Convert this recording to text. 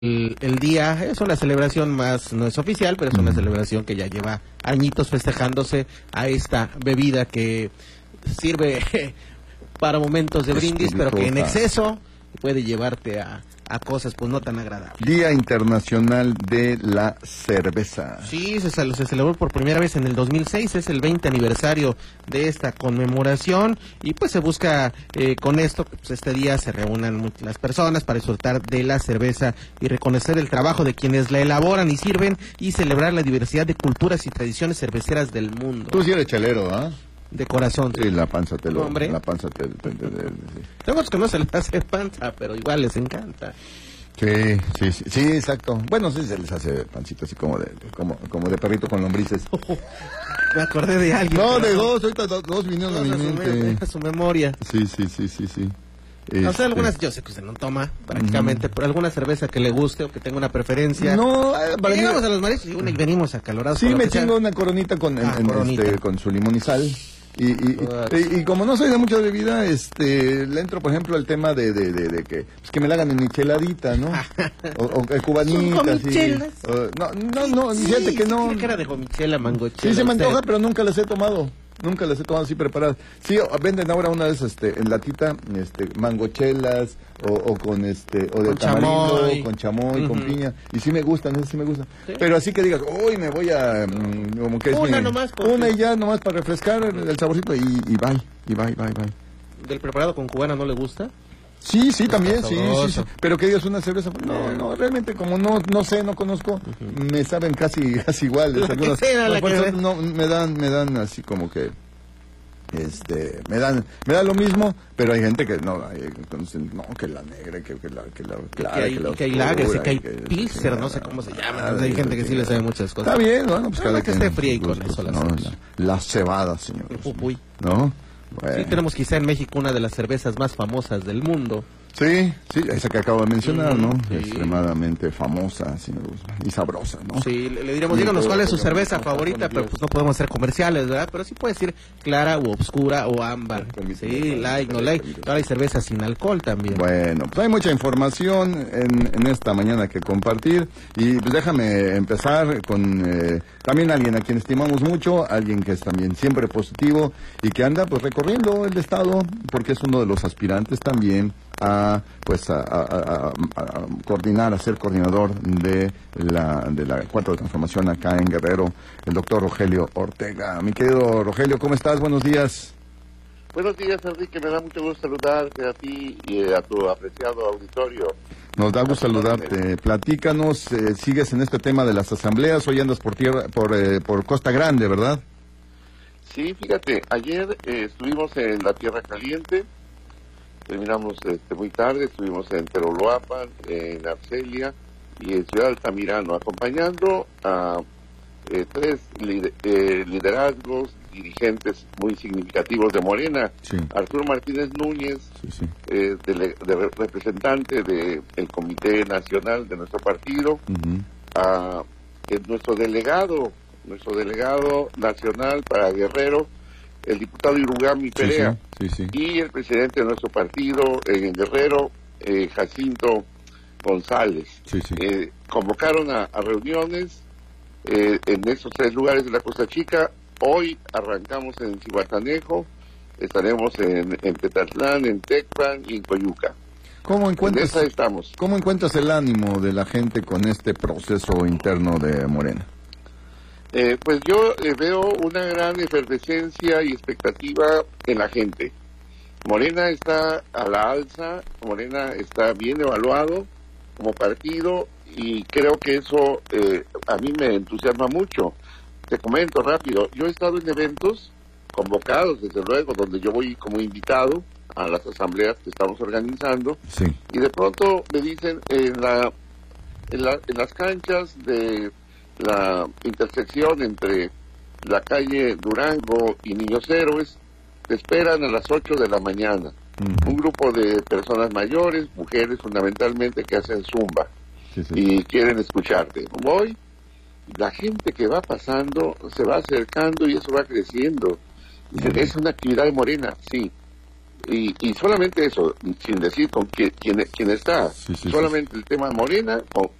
el día. Es una celebración más, no es oficial, pero es una celebración que ya lleva añitos festejándose a esta bebida que sirve para momentos de brindis, pero que en exceso puede llevarte a cosas pues no tan agradables. Día Internacional de la Cerveza. Sí, se celebró por primera vez en el 2006, es el 20 aniversario de esta conmemoración y pues se busca con esto, pues este día se reúnan las personas para disfrutar de la cerveza y reconocer el trabajo de quienes la elaboran y sirven y celebrar la diversidad de culturas y tradiciones cerveceras del mundo. Tú sí eres chelero, ¿ah? De corazón. Sí, la panza te lo... Hombre. La panza te... Tengo los que no se les hace panza, pero igual les encanta. Sí, exacto. Bueno, sí se les hace pancito así como de perrito con lombrices. Me acordé de alguien. No, de dos, ahorita dos vinieron a mi mente. A su memoria. Sí. O sea, algunas, yo sé que usted no toma prácticamente, pero alguna cerveza que le guste o que tenga una preferencia. No, para mí... Llegamos a los mariscos y venimos acalorados. Sí, me chingo una coronita con su limón y sal. Y como no soy de mucha bebida, le entro, por ejemplo, al tema de que me la hagan en micheladita, ¿no? o cubanita, sí. No, sí, fíjate que no. Sí, que era de gomichela, mangochela. Sí, se me antoja, pero nunca las he tomado. Nunca las he tomado así preparadas. Sí, venden ahora una vez en latita, mangochelas o con o de con tamarindo, chamoy. con chamoy, con piña, y sí me gustan, esas sí me gustan. ¿Sí? Pero así que digas, uy, me voy a como que una y ya nomás para refrescar el saborcito y bye. ¿Del preparado con cubana no le gusta? Sí, también, sí. Pero que digas una cerveza, no, realmente como no sé, no conozco, me saben casi iguales. Algunas no, me dan así como que me dan lo mismo, pero hay gente que no, entonces que la negra, que la clara, que hay lagers, que hay pilser, no sé cómo se llama, hay gente que sí le sabe muchas cosas. Está bien, bueno, pues cada que esté fría y con eso la cebada, señor. Uy. ¿No? Bueno. Sí, tenemos quizá en México una de las cervezas más famosas del mundo. Sí, esa que acabo de mencionar, ¿no? Sí. Extremadamente famosa, y sabrosa, ¿no? Sí, le diremos, díganos cuál es su cerveza favorita, pero pues no podemos hacer comerciales, ¿verdad? Pero sí puede decir clara u obscura o ámbar. Sí, light, no light. Ahora hay cerveza sin alcohol también. Bueno, pues hay mucha información en esta mañana que compartir y pues déjame empezar con también alguien a quien estimamos mucho, alguien que es también siempre positivo y que anda pues recorriendo el estado porque es uno de los aspirantes también a coordinar, a ser coordinador de la Cuarta Transformación acá en Guerrero, el doctor Rogelio Ortega. Mi querido Rogelio, ¿cómo estás? Buenos días. Buenos días, Enrique, me da mucho gusto saludarte a ti y a tu apreciado auditorio. Nos da gusto saludarte. Platícanos, sigues en este tema de las asambleas, hoy andas por Costa Grande, ¿verdad? Sí, fíjate, ayer estuvimos en la Tierra Caliente. Terminamos muy tarde, estuvimos en Teroloapan, en Arcelia y en Ciudad Altamirano, acompañando a tres liderazgos, dirigentes muy significativos de Morena. Sí. Arturo Martínez Núñez, Sí. representante del Comité Nacional de nuestro partido, a nuestro delegado nacional para Guerrero, el diputado Irugami Perea, sí. Y el presidente de nuestro partido en Guerrero, Jacinto González. Sí. Convocaron a reuniones en esos tres lugares de la Costa Chica. Hoy arrancamos en Zihuatanejo, estaremos en Tetatlán, en Tecpan y en Coyuca. ¿Cómo estamos. ¿Cómo encuentras el ánimo de la gente con este proceso interno de Morena? Pues yo veo una gran efervescencia y expectativa en la gente. Morena está a la alza, Morena está bien evaluado como partido y creo que eso a mí me entusiasma mucho. Te comento rápido, yo he estado en eventos convocados, desde luego, donde yo voy como invitado a las asambleas que estamos organizando, sí. Y de pronto me dicen en las canchas de la intersección entre la calle Durango y Niños Héroes, te esperan a las 8 de la mañana. Un grupo de personas mayores, mujeres fundamentalmente, que hacen zumba y quieren escucharte. Voy, la gente que va pasando se va acercando y eso va creciendo. Dicen, ¿es una actividad de Morena? Sí. Y solamente eso, sin decir con quién está, solamente el tema Morena,